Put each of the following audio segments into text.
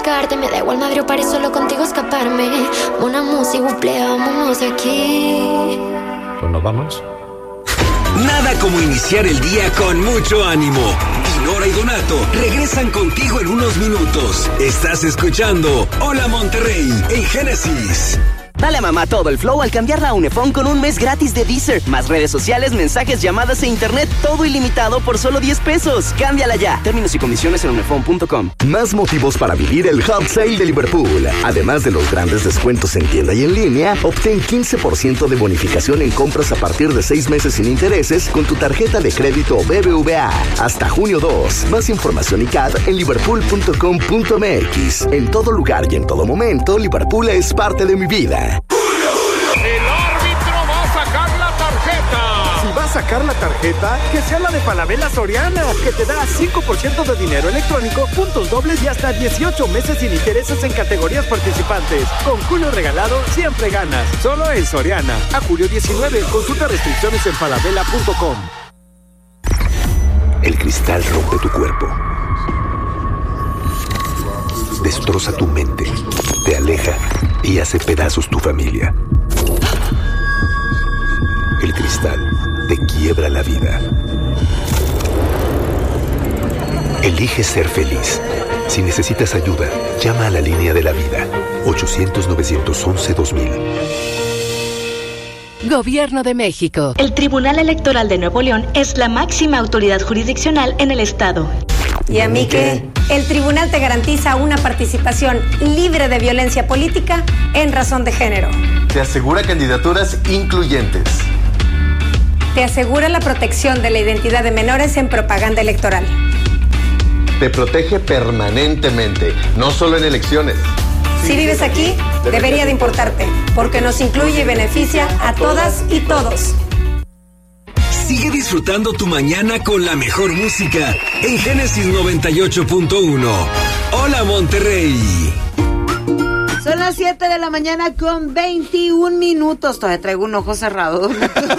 sacarte. Me da igual madre o París, solo contigo escaparme. Una música, buple, vámonos de aquí. Pues nos vamos. Nada como iniciar el día con mucho ánimo. Nora y Donato regresan contigo en unos minutos. Estás escuchando Hola Monterrey en Génesis. Dale a mamá todo el flow al cambiarla a Unifón con un mes gratis de Deezer. Más redes sociales, mensajes, llamadas e internet, todo ilimitado por solo $10. Cámbiala ya. Términos y condiciones en unifón.com. Más motivos para vivir el Hub Sale de Liverpool. Además de los grandes descuentos en tienda y en línea, obtén 15% de bonificación en compras a partir de 6 meses sin intereses con tu tarjeta de crédito BBVA. Hasta junio 2. Más información y CAD en liverpool.com.mx. En todo lugar y en todo momento, Liverpool es parte de mi vida. El árbitro va a sacar la tarjeta. Si va a sacar la tarjeta, que sea la de Falabella Soriana, que te da 5% de dinero electrónico, puntos dobles y hasta 18 meses sin intereses en categorías participantes. Con Julio regalado, siempre ganas. Solo en Soriana. A julio 19. Consulta restricciones en falabella.com. El cristal rompe tu cuerpo. Destroza tu mente. Te aleja y hace pedazos tu familia. El cristal te quiebra la vida. Elige ser feliz. Si necesitas ayuda, llama a la línea de la vida. 800-911-2000. Gobierno de México. El Tribunal Electoral de Nuevo León es la máxima autoridad jurisdiccional en el estado. ¿Y a mí qué? El tribunal te garantiza una participación libre de violencia política en razón de género. Te asegura candidaturas incluyentes. Te asegura la protección de la identidad de menores en propaganda electoral. Te protege permanentemente, no solo en elecciones. Si vives aquí, debería de importarte, porque nos incluye y beneficia a todas y todos. Sigue disfrutando tu mañana con la mejor música en Génesis 98.1. Hola Monterrey. Son las 7 de la mañana con 21 minutos. Todavía traigo un ojo cerrado.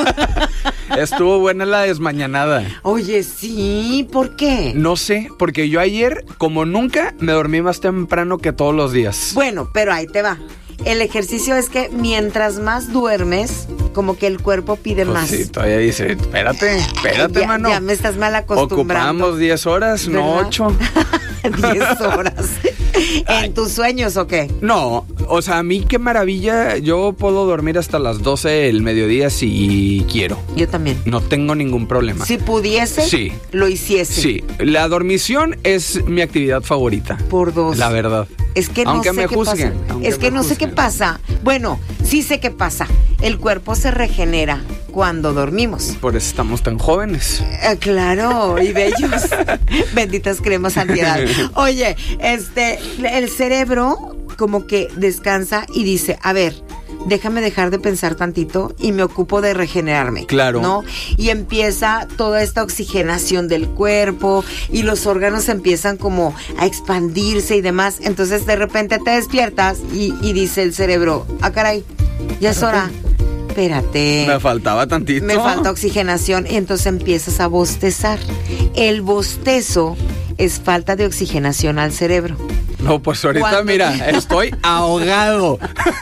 Estuvo buena la desmañanada. Oye, sí, ¿por qué? No sé, porque yo ayer, como nunca, me dormí más temprano que todos los días. Bueno, pero ahí te va. El ejercicio es que mientras más duermes, como que el cuerpo pide más. Sí, todavía dice, espérate, mano. Ya me estás mal acostumbrando. Ocupamos 10 horas, ¿verdad? No 8. 10 horas. ¿En tus sueños o qué? No, o sea, a mí qué maravilla. Yo puedo dormir hasta las 12 del mediodía si quiero. Yo también. No tengo ningún problema. Si pudiese, sí, lo hiciese. Sí, la dormición es mi actividad favorita. Por 2. La verdad. Es que no sé qué pasa. Es que no sé qué pasa. Bueno, sí sé qué pasa. El cuerpo se regenera cuando dormimos. Por eso estamos tan jóvenes. Claro, y bellos. Benditas cremas antiedad. Oye, el cerebro como que descansa y dice, a ver, déjame dejar de pensar tantito y me ocupo de regenerarme. Claro. ¿No? Y empieza toda esta oxigenación del cuerpo y los órganos empiezan como a expandirse y demás. Entonces de repente te despiertas y dice el cerebro, ah, caray, ya es hora. Espérate. Me faltaba tantito. Me falta oxigenación y entonces empiezas a bostezar. El bostezo es falta de oxigenación al cerebro. No, pues ahorita mira, estoy ahogado.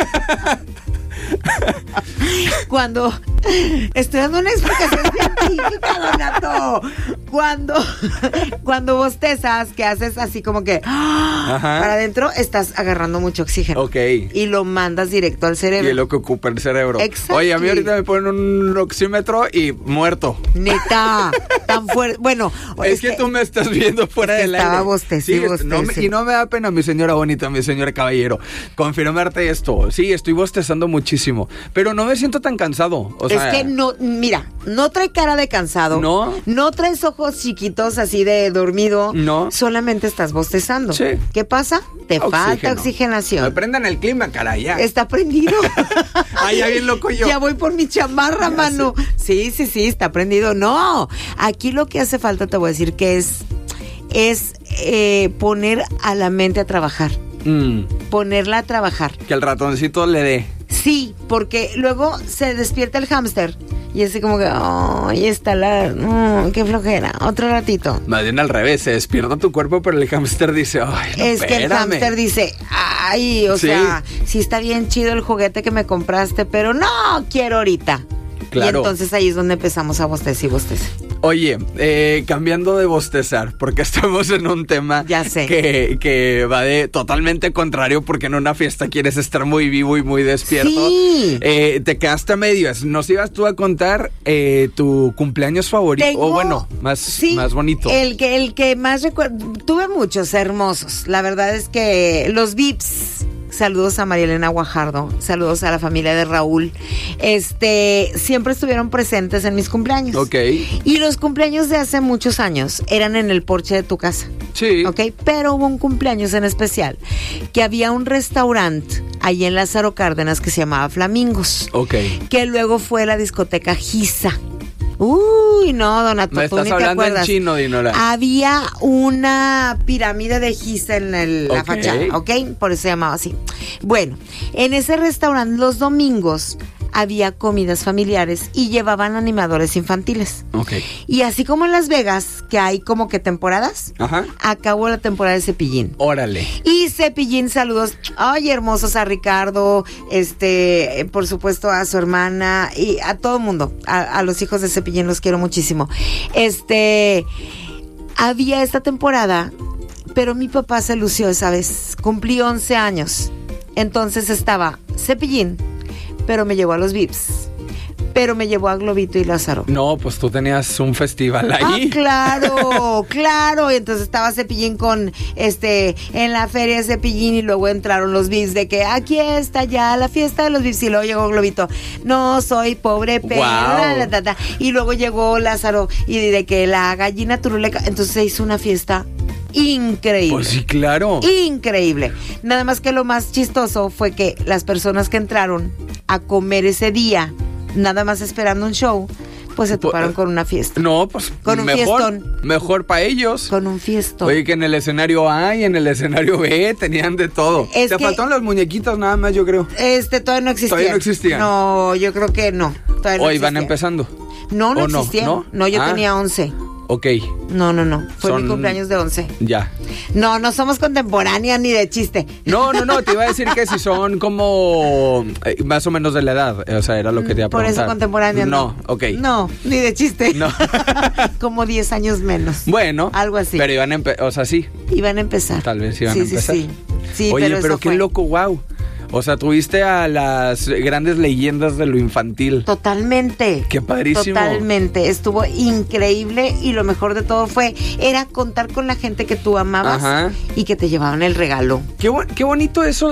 Cuando estoy dando una explicación científica, Donato. Cuando bostezas, que haces así como que para adentro, estás agarrando mucho oxígeno. Ok. Y lo mandas directo al cerebro. Y es lo que ocupa el cerebro. Exacto. Oye, a mí ahorita me ponen un oxímetro y muerto. Neta, tan fuerte. Bueno, es que tú me estás viendo fuera del aire. Estaba bostecido. Sí, y no me da pena, mi señora bonita, mi señora caballero, confirmarte esto. Sí, estoy bostezando muchísimo, pero no me siento tan cansado. O sea, es que no, mira, no trae cara de cansado. No traes ojos chiquitos así de dormido. No. Solamente estás bostezando. Sí. ¿Qué pasa? Te falta oxigenación. Me prendan el clima, caray, ya. Está prendido. Ay, ya bien loco yo. Ya voy por mi chamarra, mano. Sí, está prendido. No, aquí lo que hace falta, te voy a decir que es poner a la mente a trabajar. Ponerla a trabajar. Que el ratoncito le dé. Sí, porque luego se despierta el hámster Y así como que, ahí está qué flojera, otro ratito. Más bien al revés, se despierta tu cuerpo, pero el hámster dice, ay, no, es que el hámster dice, ay, o sea, sí está bien chido el juguete que me compraste, pero no quiero ahorita. Claro. Y entonces ahí es donde empezamos a bostezar y bostezar. Oye, cambiando de bostezar, porque estamos en un tema que va de totalmente contrario, porque en una fiesta quieres estar muy vivo y muy despierto. Sí. Te quedaste a medias. ¿Nos ibas tú a contar tu cumpleaños favorito? O bueno, más bonito. El que más recuerdo. Tuve muchos hermosos. La verdad es que los VIPs. Saludos a María Elena Guajardo, saludos a la familia de Raúl. Siempre estuvieron presentes en mis cumpleaños. Ok. Y los cumpleaños de hace muchos años eran en el porche de tu casa. Sí. Ok, pero hubo un cumpleaños en especial que había un restaurante ahí en Lázaro Cárdenas que se llamaba Flamingos. Ok. Que luego fue la discoteca Giza. Uy, no, Donato, me estás hablando en chino, Dinora. Había una pirámide de Giza en la fachada, ¿ok? Por eso se llamaba así. Bueno, en ese restaurante los domingos había comidas familiares y llevaban animadores infantiles. Ok. Y así como en Las Vegas, que hay como que temporadas, acabó la temporada de Cepillín. Órale. Y Cepillín, saludos, ay, hermosos, a Ricardo, por supuesto a su hermana y a todo el mundo, a los hijos de Cepillín, los quiero muchísimo. Había esta temporada, pero mi papá se lució esa vez, cumplí 11 años. Entonces estaba Cepillín, pero me llevó a los VIPs, pero me llevó a Globito y Lázaro. No, pues tú tenías un festival ahí. Claro, claro. Y entonces estaba Cepillín con, en la feria de Cepillín y luego entraron los VIPs de que aquí está ya la fiesta de los VIPs y luego llegó Globito. No, soy pobre pero. Wow. Y luego llegó Lázaro y de que la gallina turuleca. Entonces se hizo una fiesta increíble. Pues sí, claro. Increíble. Nada más que lo más chistoso fue que las personas que entraron a comer ese día, nada más esperando un show, pues se toparon con una fiesta. No, pues con un fiestón. Mejor para ellos. Con un fiestón. Oye, que en el escenario A y en el escenario B tenían de todo. Te faltaron las muñequitas nada más, yo creo. Todavía no existían. Todavía no existían. No, yo creo que no. Todavía no Hoy van empezando. No existían. No, yo tenía 11. Ok. No. Fue mi cumpleaños de 11. Ya. No somos contemporáneas ni de chiste. No. Te iba a decir que si son como más o menos de la edad. O sea, era lo que te iba a preguntar. Por eso contemporánea no. Ok. No, ni de chiste. No. Como 10 años menos. Bueno. Algo así. Pero iban a empezar. O sea, sí. Iban a empezar. Tal vez iban a empezar. Sí, oye, pero eso qué fue. loco, wow. O sea, tuviste a las grandes leyendas de lo infantil. Totalmente. Qué padrísimo. Totalmente. Estuvo increíble y lo mejor de todo era contar con la gente que tú amabas y que te llevaban el regalo. Qué bonito eso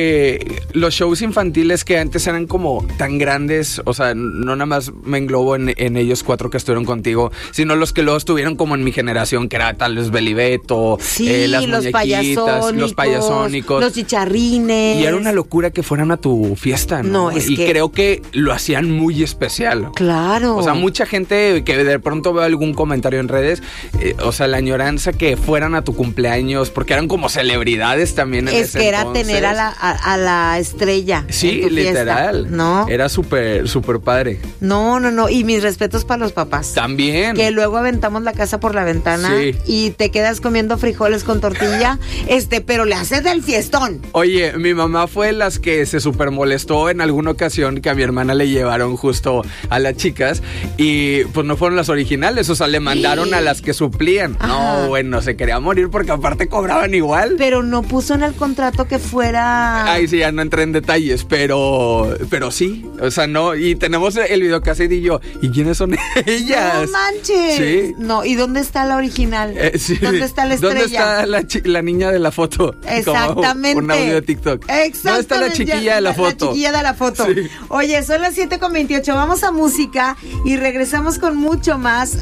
de los shows infantiles que antes eran como tan grandes. O sea, no nada más me englobo en ellos 4 que estuvieron contigo, sino los que luego estuvieron como en mi generación, que era tal vez Belibeto, las muñequitas, los payasónicos, los chicharrines. Y era una locura que fueran a tu fiesta, ¿no? Creo que lo hacían muy especial. Claro. O sea, mucha gente que de pronto veo algún comentario en redes, o sea, la añoranza que fueran a tu cumpleaños, porque eran como celebridades también en ese entonces. Es que era tener a la estrella. Sí, en tu literal. Fiesta, ¿no? Era súper padre. No. Y mis respetos para los papás. También. Que luego aventamos la casa por la ventana y te quedas comiendo frijoles con tortilla, pero le haces del fiestón. Oye, mi mamá fue las que se súper molestó en alguna ocasión que a mi hermana le llevaron justo a las chicas y pues no fueron las originales, o sea, le mandaron a las que suplían. Ajá. No, bueno, se quería morir porque aparte cobraban igual. Pero no puso en el contrato que fuera... Ay, sí, ya no entré en detalles, pero sí, o sea, no, y tenemos el videocassette y yo, ¿y quiénes son ellas? No manches. Sí. No, ¿y dónde está la original? Sí. ¿Dónde está la estrella? ¿Dónde está la niña de la foto? Exactamente. Como un audio de TikTok. Exactamente. ¿Dónde está la chiquilla de la foto? La chiquilla de la foto. Sí. Oye, son las 7:28. Vamos a música y regresamos con mucho más.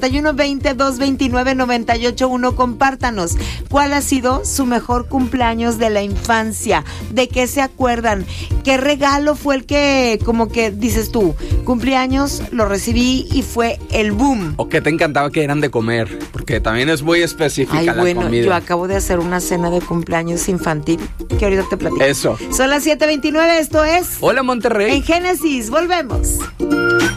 8120-229-981. Compártanos. ¿Cuál ha sido su mejor cumpleaños de la infancia? ¿De qué se acuerdan? ¿Qué regalo fue el que, como que dices tú, cumpleaños, lo recibí y fue el boom? ¿O qué te encantaba que eran de comer? Porque también es muy específica la comida. Yo acabo de hacer una cena de cumpleaños infantil que ahorita te platico. Eso. Son las 7:29, esto es... Hola, Monterrey. En Génesis, volvemos.